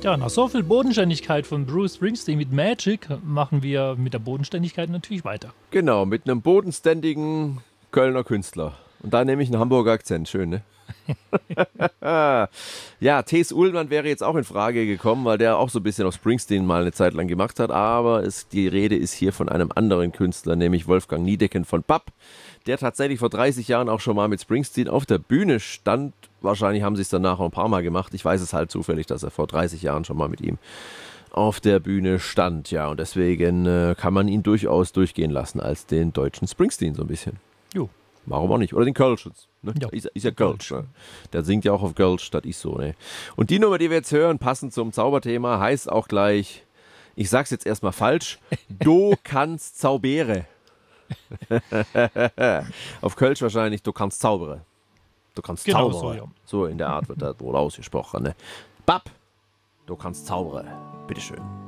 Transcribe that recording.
Ja, nach so viel Bodenständigkeit von Bruce Springsteen mit Magic machen wir mit der Bodenständigkeit natürlich weiter. Genau, mit einem bodenständigen Kölner Künstler. Und da nehme ich einen Hamburger Akzent. Schön, ne? Ja, T.S. Ullmann wäre jetzt auch in Frage gekommen, weil der auch so ein bisschen auf Springsteen mal eine Zeit lang gemacht hat. Aber die Rede ist hier von einem anderen Künstler, nämlich Wolfgang Niedecken von Papp, der tatsächlich vor 30 Jahren auch schon mal mit Springsteen auf der Bühne stand. Wahrscheinlich haben sie es danach auch ein paar Mal gemacht. Ich weiß es halt zufällig, dass er vor 30 Jahren schon mal mit ihm auf der Bühne stand. Ja, und deswegen kann man ihn durchaus durchgehen lassen als den deutschen Springsteen so ein bisschen. Jo. Warum auch nicht? Oder den Kölschens. Ne? Ja. Ist ja Kölsch. Ne? Der singt ja auch auf Kölsch, das ist so. Ne? Und die Nummer, die wir jetzt hören, passend zum Zauberthema, heißt auch gleich, ich sag's jetzt erstmal falsch, Du kannst zaubere. Auf Kölsch wahrscheinlich, du kannst zaubere. Du kannst Genau zaubere. so, ja. So in der Art wird das wohl ausgesprochen. Ne? Bab, du kannst zaubere. Bitteschön.